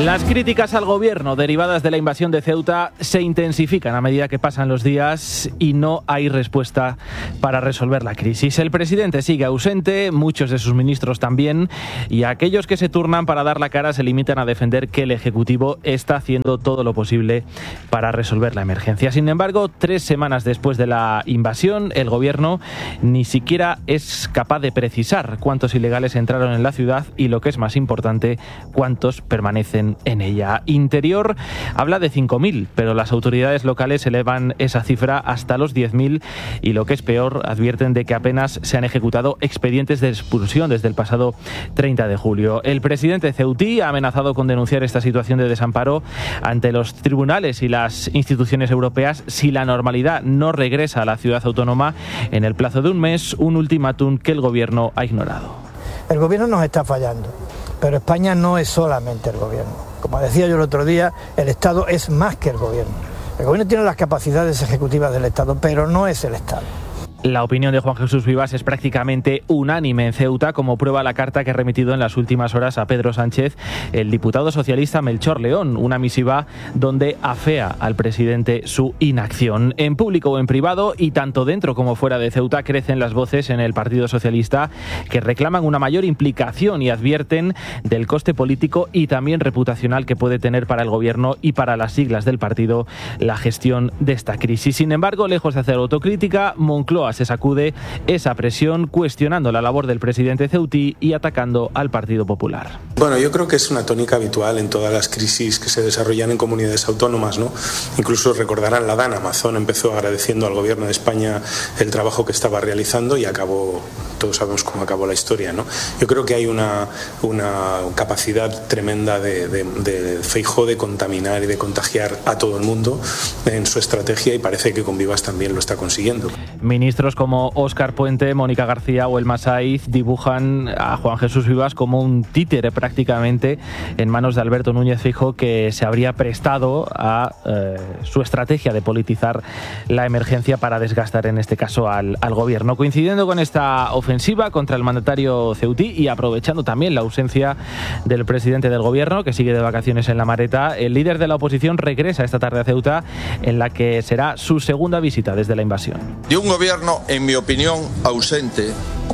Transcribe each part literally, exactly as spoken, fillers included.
Las críticas al gobierno derivadas de la invasión de Ceuta se intensifican a medida que pasan los días y no hay respuesta para resolver la crisis. El presidente sigue ausente, muchos de sus ministros también, y aquellos que se turnan para dar la cara se limitan a defender que el Ejecutivo está haciendo todo lo posible para resolver la emergencia. Sin embargo, tres semanas después de la invasión, el gobierno ni siquiera es capaz de precisar cuántos ilegales entraron en la ciudad y, lo que es más importante, cuántos permanecen en ella. Interior habla de cinco mil, pero las autoridades locales elevan esa cifra hasta los diez mil y, lo que es peor, advierten de que apenas se han ejecutado expedientes de expulsión desde el pasado treinta de julio. El presidente ceutí ha amenazado con denunciar esta situación de desamparo ante los tribunales y las instituciones europeas si la normalidad no regresa a la ciudad autónoma en el plazo de un mes, un ultimátum que el gobierno ha ignorado. El gobierno nos está fallando, pero España no es solamente el gobierno. Como decía yo el otro día, el Estado es más que el gobierno. El gobierno tiene las capacidades ejecutivas del Estado, pero no es el Estado. La opinión de Juan Jesús Vivas es prácticamente unánime en Ceuta, como prueba la carta que ha remitido en las últimas horas a Pedro Sánchez el diputado socialista Melchor León, una misiva donde afea al presidente su inacción. En público o en privado, y tanto dentro como fuera de Ceuta, crecen las voces en el Partido Socialista que reclaman una mayor implicación y advierten del coste político y también reputacional que puede tener para el gobierno y para las siglas del partido la gestión de esta crisis. Sin embargo, lejos de hacer autocrítica, Moncloa se sacude esa presión, cuestionando la labor del presidente ceutí y atacando al Partido Popular. Bueno, yo creo que es una tónica habitual en todas las crisis que se desarrollan en comunidades autónomas, ¿no? Incluso recordarán la DAN, Amazon empezó agradeciendo al gobierno de España el trabajo que estaba realizando y acabó, todos sabemos cómo acabó la historia, ¿no? Yo creo que hay una, una capacidad tremenda de, de, de Feijóo de contaminar y de contagiar a todo el mundo en su estrategia, y parece que con Vivas también lo está consiguiendo. Ministros como Óscar Puente, Mónica García o Elma Saiz dibujan a Juan Jesús Vivas como un títere prácticamente en manos de Alberto Núñez Feijóo, que se habría prestado a eh, su estrategia de politizar la emergencia para desgastar en este caso al, al gobierno. Coincidiendo con esta ofensiva contra el mandatario ceutí y aprovechando también la ausencia del presidente del gobierno, que sigue de vacaciones en La Mareta, el líder de la oposición regresa esta tarde a Ceuta, en la que será su segunda visita desde la invasión. De un gobierno, en mi opinión, ausente,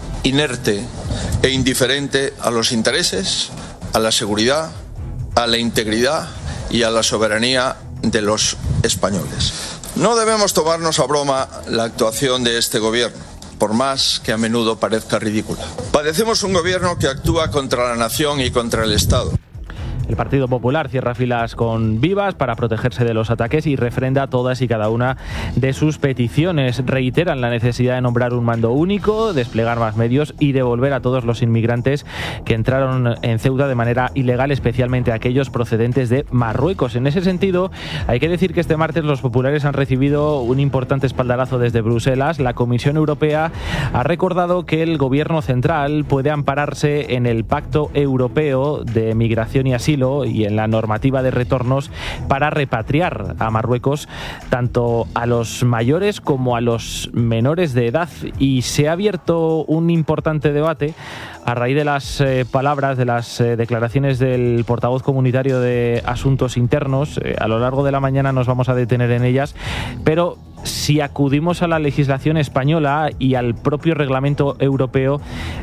inerte e indiferente a los intereses, a la seguridad, a la integridad y a la soberanía de los españoles. No debemos tomarnos a broma la actuación de este gobierno, por más que a menudo parezca ridícula. Padecemos un gobierno que actúa contra la nación y contra el Estado. El Partido Popular cierra filas con Vivas para protegerse de los ataques y refrenda todas y cada una de sus peticiones. Reiteran la necesidad de nombrar un mando único, desplegar más medios y devolver a todos los inmigrantes que entraron en Ceuta de manera ilegal, especialmente aquellos procedentes de Marruecos. En ese sentido, hay que decir que este martes los populares han recibido un importante espaldarazo desde Bruselas. La Comisión Europea ha recordado que el Gobierno central puede ampararse en el Pacto Europeo de Migración y Asilo y en la normativa de retornos para repatriar a Marruecos tanto a los mayores como a los menores de edad. Y se ha abierto un importante debate a raíz de las eh, palabras, de las eh, declaraciones del portavoz comunitario de Asuntos Internos. Eh, a lo largo de la mañana nos vamos a detener en ellas, pero si acudimos a la legislación española y al propio reglamento europeo,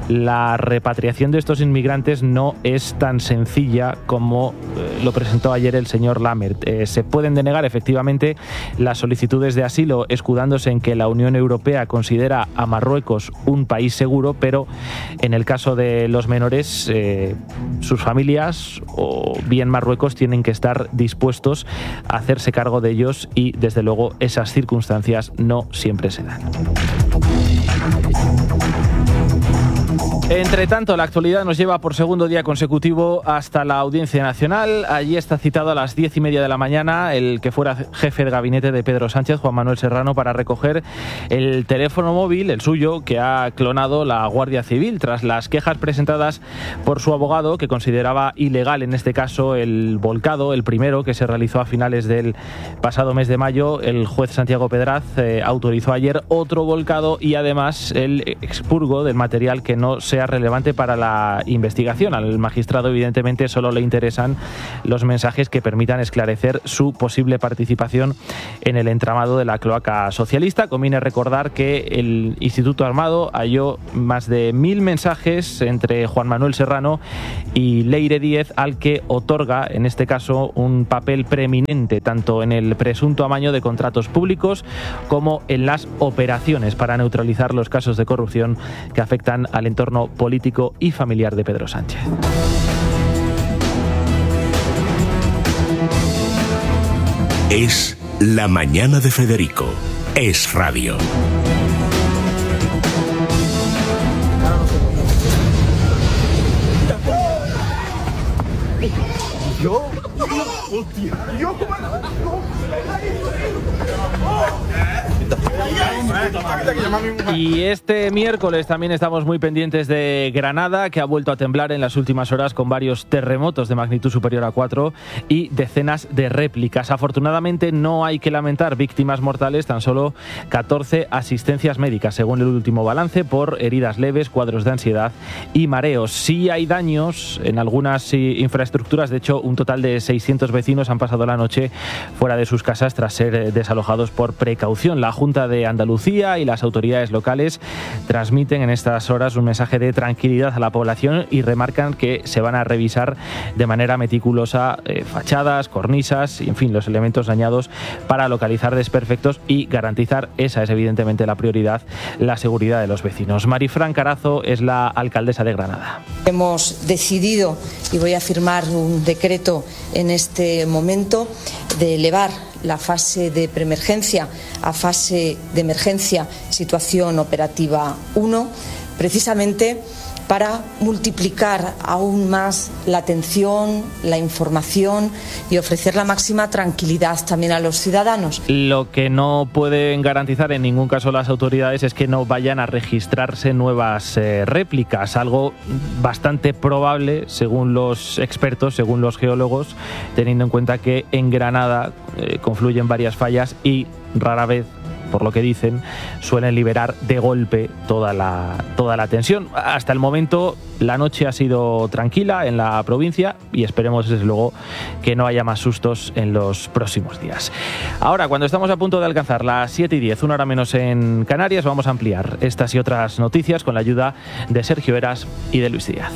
la repatriación de estos inmigrantes no es tan sencilla como eh, lo presentó ayer el señor Lammert. Eh, se pueden denegar efectivamente las solicitudes de asilo escudándose en que la Unión Europea considera a Marruecos un país seguro, pero en el caso de los menores, eh, sus familias o bien Marruecos tienen que estar dispuestos a hacerse cargo de ellos y, desde luego, esas circunstancias no siempre se dan. Entre tanto, la actualidad nos lleva por segundo día consecutivo hasta la Audiencia Nacional. Allí está citado a las diez y media de la mañana el que fuera jefe de gabinete de Pedro Sánchez, Juan Manuel Serrano, para recoger el teléfono móvil, el suyo, que ha clonado la Guardia Civil tras las quejas presentadas por su abogado, que consideraba ilegal en este caso el volcado, el primero, que se realizó a finales del pasado mes de mayo. El juez Santiago Pedraz eh, autorizó ayer otro volcado y además el expurgo del material que no se sea relevante para la investigación. Al magistrado, evidentemente, solo le interesan los mensajes que permitan esclarecer su posible participación en el entramado de la cloaca socialista. Conviene recordar que el Instituto Armado halló más de mil mensajes entre Juan Manuel Serrano y Leire Díez, al que otorga, en este caso, un papel preeminente tanto en el presunto amaño de contratos públicos como en las operaciones para neutralizar los casos de corrupción que afectan al entorno político y familiar de Pedro Sánchez. Es la mañana de Federico. Es radio. Yo, hostia, yo como no. Y este miércoles también estamos muy pendientes de Granada, que ha vuelto a temblar en las últimas horas con varios terremotos de magnitud superior a cuatro y decenas de réplicas. Afortunadamente no hay que lamentar víctimas mortales, tan solo catorce asistencias médicas, según el último balance, por heridas leves, cuadros de ansiedad y mareos. Sí hay daños en algunas infraestructuras. De hecho, un total de seiscientos vecinos han pasado la noche fuera de sus casas tras ser desalojados por precaución. La Junta de Andalucía y las autoridades locales transmiten en estas horas un mensaje de tranquilidad a la población y remarcan que se van a revisar de manera meticulosa eh, fachadas, cornisas y, en fin, los elementos dañados para localizar desperfectos y garantizar, esa es evidentemente la prioridad, la seguridad de los vecinos. Marifran Carazo es la alcaldesa de Granada. Hemos decidido, y voy a firmar un decreto en este momento, de elevar la fase de preemergencia a fase de emergencia, situación operativa uno, precisamente para multiplicar aún más la atención, la información y ofrecer la máxima tranquilidad también a los ciudadanos. Lo que no pueden garantizar en ningún caso las autoridades es que no vayan a registrarse nuevas eh, réplicas, algo bastante probable según los expertos, según los geólogos, teniendo en cuenta que en Granada eh, confluyen varias fallas y rara vez, por lo que dicen, suelen liberar de golpe toda la, toda la tensión. Hasta el momento la noche ha sido tranquila en la provincia y esperemos desde luego que no haya más sustos en los próximos días. Ahora, cuando estamos a punto de alcanzar las siete y diez, una hora menos en Canarias, vamos a ampliar estas y otras noticias con la ayuda de Sergio Eras y de Luis Díaz.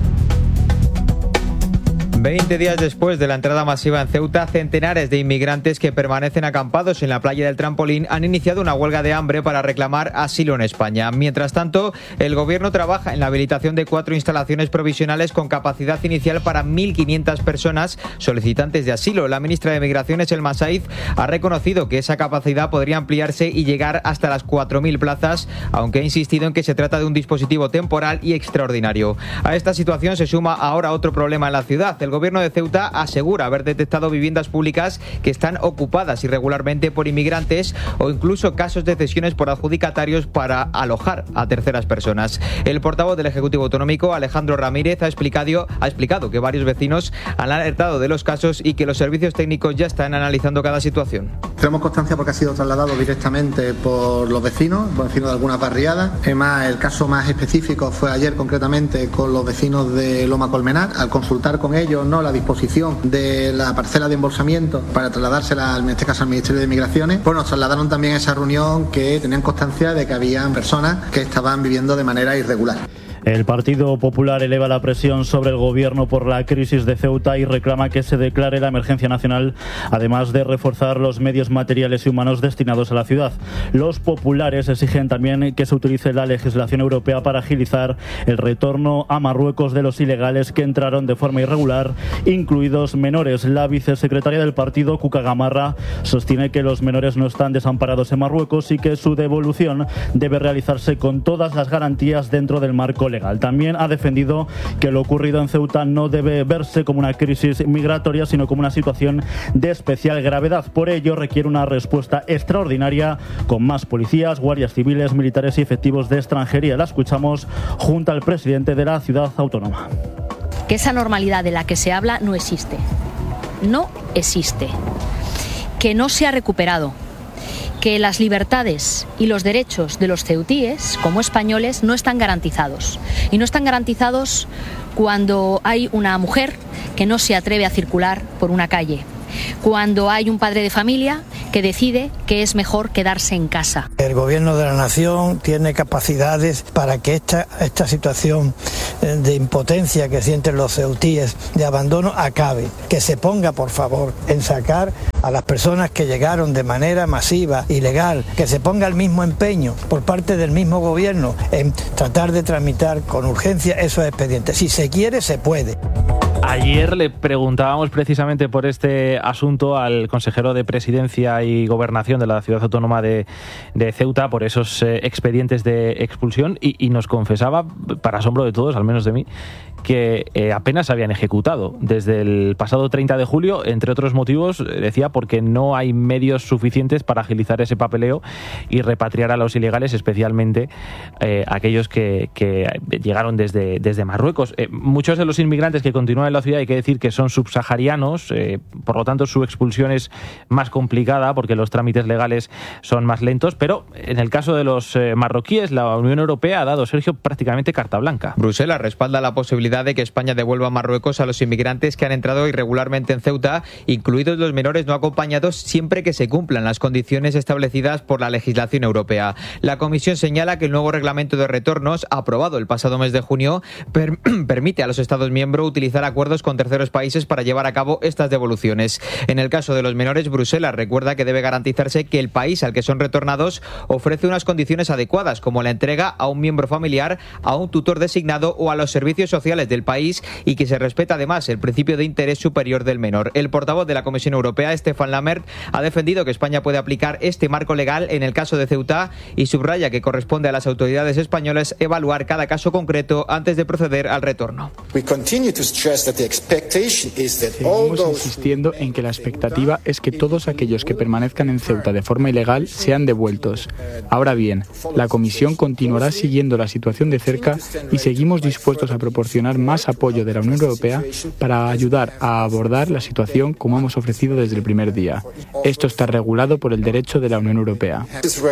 Veinte días después de la entrada masiva en Ceuta, centenares de inmigrantes que permanecen acampados en la playa del Trampolín han iniciado una huelga de hambre para reclamar asilo en España. Mientras tanto, el gobierno trabaja en la habilitación de cuatro instalaciones provisionales con capacidad inicial para mil quinientas personas solicitantes de asilo. La ministra de Migraciones, Elma Saiz, ha reconocido que esa capacidad podría ampliarse y llegar hasta las cuatro mil plazas, aunque ha insistido en que se trata de un dispositivo temporal y extraordinario. A esta situación se suma ahora otro problema en la ciudad. El gobierno de Ceuta asegura haber detectado viviendas públicas que están ocupadas irregularmente por inmigrantes o incluso casos de cesiones por adjudicatarios para alojar a terceras personas. El portavoz del Ejecutivo Autonómico, Alejandro Ramírez, ha explicado, ha explicado que varios vecinos han alertado de los casos y que los servicios técnicos ya están analizando cada situación. Tenemos constancia porque ha sido trasladado directamente por los vecinos, por vecinos de algunas barriadas. Además, el caso más específico fue ayer concretamente con los vecinos de Loma Colmenar. Al consultar con ellos no la disposición de la parcela de embolsamiento para trasladársela, en este caso al Ministerio de Migraciones, pues nos trasladaron también a esa reunión que tenían constancia de que habían personas que estaban viviendo de manera irregular. El Partido Popular eleva la presión sobre el gobierno por la crisis de Ceuta y reclama que se declare la emergencia nacional, además de reforzar los medios materiales y humanos destinados a la ciudad. Los populares exigen también que se utilice la legislación europea para agilizar el retorno a Marruecos de los ilegales que entraron de forma irregular, incluidos menores. La vicesecretaria del partido, Cuca Gamarra, sostiene que los menores no están desamparados en Marruecos y que su devolución debe realizarse con todas las garantías dentro del marco legal. También ha defendido que lo ocurrido en Ceuta no debe verse como una crisis migratoria, sino como una situación de especial gravedad. Por ello, requiere una respuesta extraordinaria con más policías, guardias civiles, militares y efectivos de extranjería. La escuchamos junto al presidente de la ciudad autónoma. Que esa normalidad de la que se habla no existe. No existe. Que no se ha recuperado. que las libertades y los derechos de los ceutíes, como españoles, no están garantizados. Y no están garantizados cuando hay una mujer que no se atreve a circular por una calle, cuando hay un padre de familia que decide que es mejor quedarse en casa. El gobierno de la nación tiene capacidades para que esta, esta situación de impotencia que sienten los ceutíes, de abandono, acabe. Que se ponga, por favor, en sacar a las personas que llegaron de manera masiva, ilegal, que se ponga el mismo empeño por parte del mismo gobierno en tratar de tramitar con urgencia esos expedientes. Si se quiere, se puede. Ayer le preguntábamos precisamente por este asunto al consejero de Presidencia y Gobernación de la Ciudad Autónoma de, de Ceuta por esos eh, expedientes de expulsión y, y nos confesaba, para asombro de todos, al menos de mí, que eh, apenas se habían ejecutado desde el pasado treinta de julio, entre otros motivos, decía, porque no hay medios suficientes para agilizar ese papeleo y repatriar a los ilegales, especialmente eh, aquellos que, que llegaron desde, desde Marruecos. Eh, muchos de los inmigrantes que continúan en la ciudad, hay que decir que son subsaharianos, eh, por lo tanto su expulsión es más complicada porque los trámites legales son más lentos, pero en el caso de los eh, marroquíes, la Unión Europea ha dado, Sergio, prácticamente carta blanca. Bruselas respalda la posibilidad de que España devuelva a Marruecos a los inmigrantes que han entrado irregularmente en Ceuta, incluidos los menores no acompañados, siempre que se cumplan las condiciones establecidas por la legislación europea. La Comisión señala que el nuevo reglamento de retornos, aprobado el pasado mes de junio, per- permite a los Estados miembros utilizar acuerdos con terceros países para llevar a cabo estas devoluciones. En el caso de los menores, Bruselas recuerda que debe garantizarse que el país al que son retornados ofrece unas condiciones adecuadas, como la entrega a un miembro familiar, a un tutor designado o a los servicios sociales del país, y que se respeta además el principio de interés superior del menor. El portavoz de la Comisión Europea, Stefan Lammert, ha defendido que España puede aplicar este marco legal en el caso de Ceuta y subraya que corresponde a las autoridades españolas evaluar cada caso concreto antes de proceder al retorno. Seguimos insistiendo en que la expectativa es que todos aquellos que permanezcan en Ceuta de forma ilegal sean devueltos. Ahora bien, la Comisión continuará siguiendo la situación de cerca y seguimos dispuestos a proporcionar más apoyo de la Unión Europea para ayudar a abordar la situación como hemos ofrecido desde el primer día. Esto está regulado por el derecho de la Unión Europea.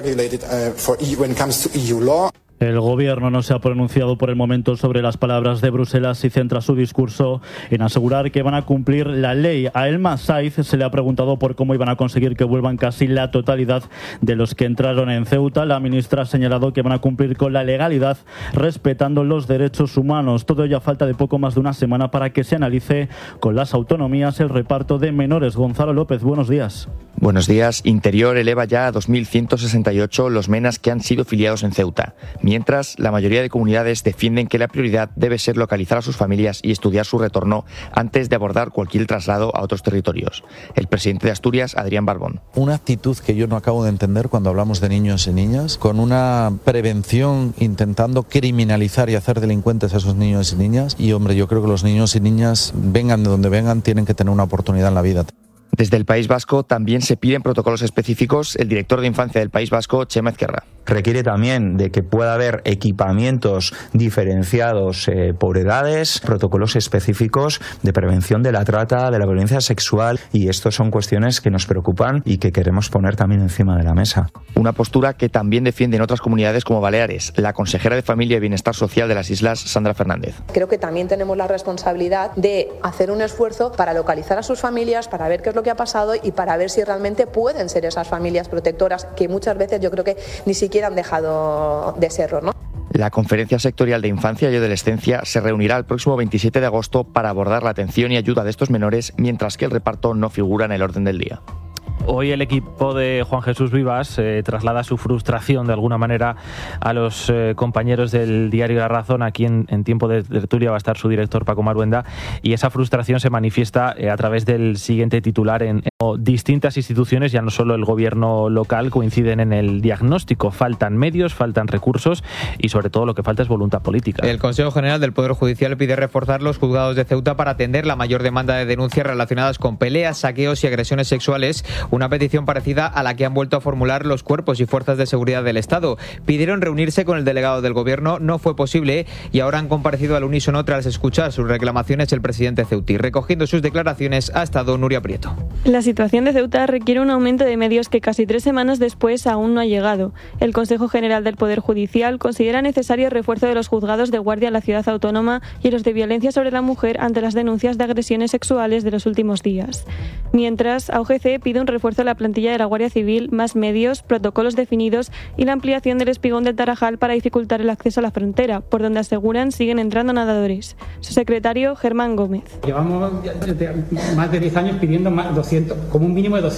El gobierno no se ha pronunciado por el momento sobre las palabras de Bruselas y centra su discurso en asegurar que van a cumplir la ley. A Elma Saiz se le ha preguntado por cómo iban a conseguir que vuelvan casi la totalidad de los que entraron en Ceuta. La ministra ha señalado que van a cumplir con la legalidad, respetando los derechos humanos. Todo ello a falta de poco más de una semana para que se analice con las autonomías el reparto de menores. Gonzalo López, buenos días. Buenos días. Interior eleva ya a dos mil ciento sesenta y ocho los menas que han sido filiados en Ceuta, mientras la mayoría de comunidades defienden que la prioridad debe ser localizar a sus familias y estudiar su retorno antes de abordar cualquier traslado a otros territorios. El presidente de Asturias, Adrián Barbón. Una actitud que yo no acabo de entender cuando hablamos de niños y niñas, con una prevención intentando criminalizar y hacer delincuentes a esos niños y niñas. Y hombre, yo creo que los niños y niñas, vengan de donde vengan, tienen que tener una oportunidad en la vida. Desde el País Vasco también se piden protocolos específicos. El director de Infancia del País Vasco, Chema Ezquerra. Requiere también de que pueda haber equipamientos diferenciados eh, por edades, protocolos específicos de prevención de la trata, de la violencia sexual, y estos son cuestiones que nos preocupan y que queremos poner también encima de la mesa. Una postura que también defienden otras comunidades como Baleares. La consejera de Familia y Bienestar Social de las Islas, Sandra Fernández. Creo que también tenemos la responsabilidad de hacer un esfuerzo para localizar a sus familias, para ver qué es lo que ha pasado y para ver si realmente pueden ser esas familias protectoras que muchas veces yo creo que ni siquiera han dejado de serlo, ¿no? La Conferencia Sectorial de Infancia y Adolescencia se reunirá el próximo veintisiete de agosto para abordar la atención y ayuda de estos menores, mientras que el reparto no figura en el orden del día. Hoy el equipo de Juan Jesús Vivas eh, traslada su frustración de alguna manera a los eh, compañeros del diario La Razón. Aquí en, en tiempo de tertulia va a estar su director Paco Maruenda, y esa frustración se manifiesta eh, a través del siguiente titular. En, en distintas instituciones, ya no solo el gobierno local, coinciden en el diagnóstico. Faltan medios, faltan recursos y sobre todo lo que falta es voluntad política. El Consejo General del Poder Judicial pide reforzar los juzgados de Ceuta para atender la mayor demanda de denuncias relacionadas con peleas, saqueos y agresiones sexuales. Una petición parecida a la que han vuelto a formular los cuerpos y fuerzas de seguridad del Estado. Pidieron reunirse con el delegado del Gobierno, no fue posible, y ahora han comparecido al unísono tras escuchar sus reclamaciones el presidente ceutí. Recogiendo sus declaraciones ha estado Nuria Prieto. La situación de Ceuta requiere un aumento de medios que casi tres semanas después aún no ha llegado. El Consejo General del Poder Judicial considera necesario el refuerzo de los juzgados de guardia en la ciudad autónoma y los de violencia sobre la mujer ante las denuncias de agresiones sexuales de los últimos días. Mientras, A U G C pide un refuerzo de la plantilla de la Guardia Civil, más medios, protocolos definidos y la ampliación del espigón del Tarajal para dificultar el acceso a la frontera, por donde aseguran siguen entrando nadadores. Su secretario, Germán Gómez. Llevamos más de diez años pidiendo más doscientos, como un mínimo de doscientos.